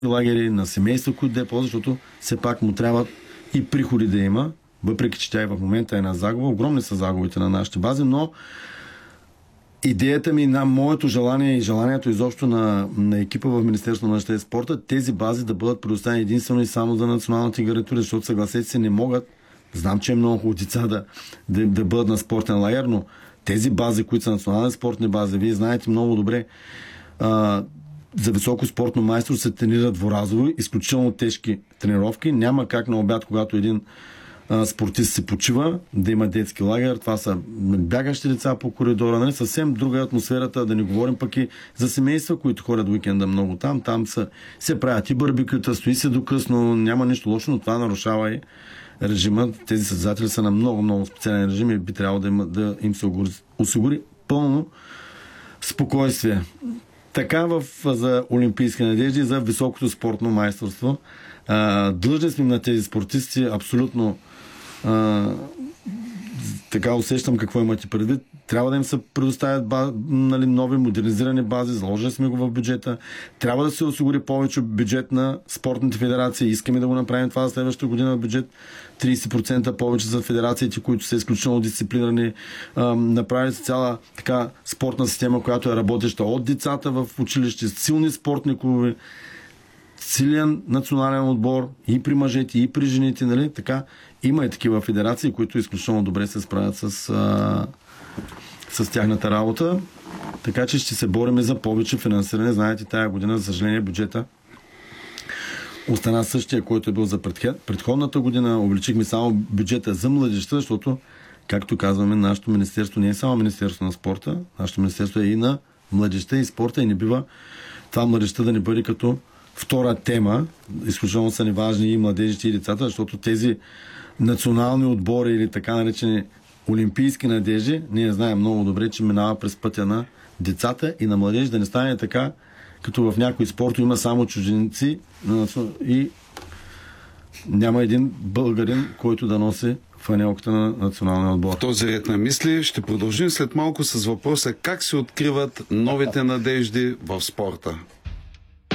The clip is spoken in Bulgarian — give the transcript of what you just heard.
лагери, на семейства, които да ползват, защото все пак му трябва и приходи да има, въпреки че тя и в момента е на загуба. Огромни са загубите на нашите бази, но идеята ми, на моето желание и желанието изобщо на екипа в Министерството на младежта и спорта, тези бази да бъдат предоставени единствено и само за националните гарнитури, защото съгласете се, не могат, знам, че е много деца да бъдат на спортен лагер, но тези бази, които са национални спортни бази, вие знаете много добре, за високо спортно майсторство се тренират дворазово, изключително тежки тренировки. Няма как на обяд, когато един спортист се почива, да има детски лагер. Това са бягащи деца по коридора. Нали? Съвсем друга е атмосферата, да не говорим пък и за семейства, които ходят уикенда много там. Там се правят и барбекюта, стои се до късно, няма нищо лошо, но това нарушава и режима. Тези състезатели са на много специален режим и би трябвало да им се осигури пълно спокойствие. Така за олимпийски надежди и за високото спортно майсторство. Длъжни сме на тези спортисти, абсолютно така усещам какво имате предвид. Трябва да им се предоставят нови модернизирани бази, заложили сме го в бюджета. Трябва да се осигури повече бюджет на спортните федерации. Искаме да го направим това за следващата година в бюджет. 30% повече за федерациите, които са изключително дисциплинирани. Направили се цяла така спортна система, която е работеща от децата в училище, силни спортни клубове, силен национален отбор и при мъжете, и при жените, нали? Така, има и такива федерации, които изключително добре се справят с тяхната работа. Така че ще се борим за повече финансиране. Знаете, тая година, за съжаление, бюджета остана същия, който е бил за предходната година. Увеличихме само бюджета за младежта, защото, както казваме, нашето министерство не е само Министерство на спорта, нашето министерство е и на младежта и спорта и не бива това младежта да не бъде като втора тема. Изключително са ни важни и младежите и децата, защото тези национални отбори или така наречени олимпийски надежди, ние знаем много добре, че минава през пътя на децата и на младежи, да не стане така, като в някои спорто има само чужденци и няма един българин, който да носи фанелката на националния отбор. В този ред на мисли ще продължим след малко с въпроса как се откриват новите надежди в спорта.